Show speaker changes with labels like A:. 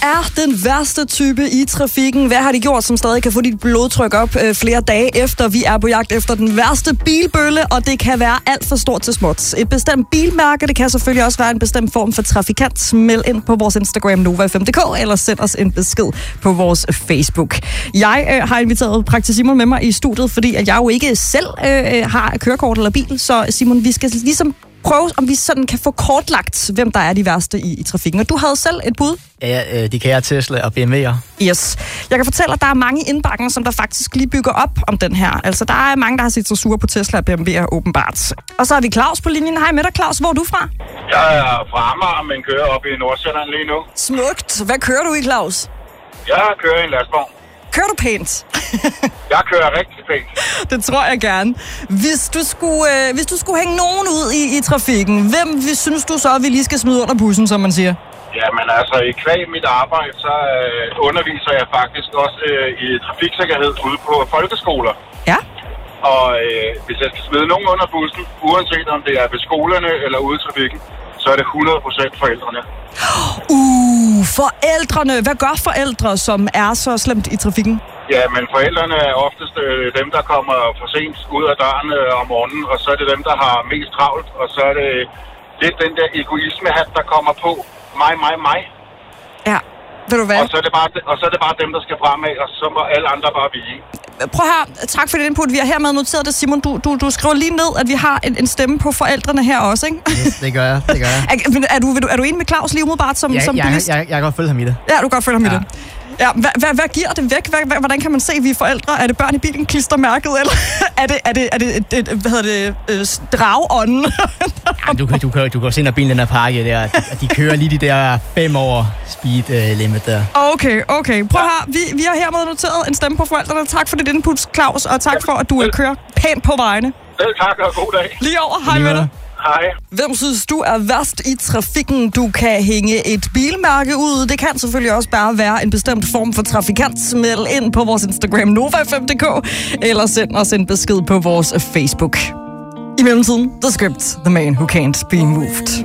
A: er den værste type i trafikken? Hvad har de gjort, som stadig kan få dit blodtryk op flere dage efter? Vi er på jagt efter den værste bilbølle, og det kan være alt for stort til småt. Et bestemt bilmærke, det kan selvfølgelig også være en bestemt form for trafikant. Meld ind på vores Instagram Nova5.dk, eller send os en besked på vores Facebook. Jeg har inviteret Praktik Simon med mig i studiet, fordi at jeg jo ikke selv har kørekort eller bil. Så Simon, vi skal ligesom prøve, om vi sådan kan få kortlagt, hvem der er de værste i trafikken. Og du havde selv et bud?
B: Ja, de kære Tesla og BMW'er.
A: Yes. Jeg kan fortælle, at der er mange indbakken, som der faktisk lige bygger op om den her. Altså, der er mange, der har set sig sure på Tesla og BMW'er, åbenbart. Og så har vi Claus på linjen. Hej med dig, Claus. Hvor er du fra?
C: Jeg er fra Amager, men kører op i Nordsjælland lige nu.
A: Smukt. Hvad kører du i, Claus?
C: Jeg kører i en lastvogn.
A: Kører du pænt?
C: Jeg kører rigtig pænt.
A: Det tror jeg gerne. Hvis du skulle hænge nogen ud i trafikken, hvem synes du så, vi lige skal smide under bussen, som man siger?
C: Jamen altså, i kvæg mit arbejde, så underviser jeg faktisk også i trafiksikkerhed ude på folkeskoler.
A: Ja.
C: Og hvis jeg skal smide nogen under bussen, uanset om det er ved skolerne eller ude i trafikken, så er det 100% forældrene.
A: Forældrene. Hvad gør forældre, som er så slemt i trafikken?
C: Ja, men forældrene er oftest dem, der kommer for sent ud af døren om morgenen, og så er det dem, der har mest travlt, og så er det lidt den der egoisme-hat, der kommer på. Mig.
A: Ja, ved du hvad?
C: Og så er det bare dem, der skal fremad, og så må alle andre bare vige.
A: Prøv her. Tak for det input. Vi har hermed noteret det, Simon. Du skriver lige ned, at vi har en stemme på forældrene her også, ikke?
B: Yes, det gør jeg.
A: Er du enig med Claus lige umiddelbart som bilist?
B: Jeg kan godt følge ham i det.
A: Ja, du kan godt følge ham i det. Ja, hvad giver det væk? Hvordan kan man se, at vi er forældre? Er det børn i bilen klistermærket, eller er det drageånden?
B: Ja, du kan se, når bilen er pakket der, at de kører lige de der 5 over speed limit der.
A: Okay. Prøv her. Vi har hermed noteret en stemme på forældrene. Tak for dit input, Claus, og tak for, at du kører pænt på vejene.
C: Selv tak, og god dag.
A: Lige over. Hej med dig.
C: Hej.
A: Hvem synes du er værst i trafikken? Du kan hænge et bilmærke ud. Det kan selvfølgelig også bare være en bestemt form for trafikant. Meld ind på vores Instagram Nova5.dk, eller send os en besked på vores Facebook. I mellemtiden, The Script, The Man Who Can't Be Moved.